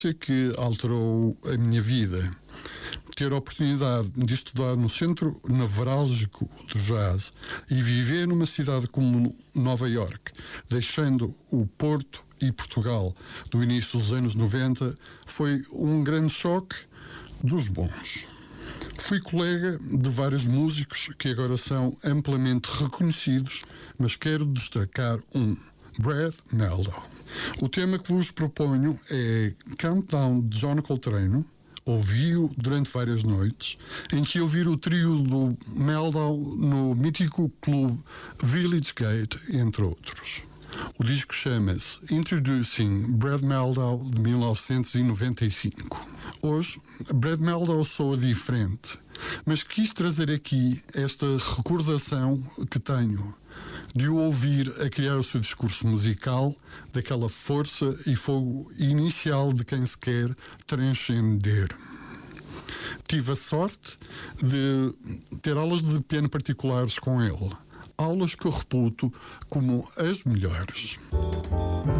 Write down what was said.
que alterou a minha vida. Ter a oportunidade de estudar no centro nevrálgico do jazz e viver numa cidade como Nova Iorque, deixando o Porto e Portugal do início dos anos 90, foi um grande choque dos bons. Fui colega de vários músicos que agora são amplamente reconhecidos, mas quero destacar Brad Mehldau. O tema que vos proponho é Countdown de John Coltrane. Ouvi-o durante várias noites, em que ouvi o trio do Mehldau no mítico clube Village Gate, entre outros. O disco chama-se Introducing Brad Mehldau, de 1995. Hoje, Brad Mehldau soa diferente, mas quis trazer aqui esta recordação que tenho de o ouvir a criar o seu discurso musical, daquela força e fogo inicial de quem se quer transcender. Tive a sorte de ter aulas de piano particulares com ele, aulas que eu reputo como as melhores.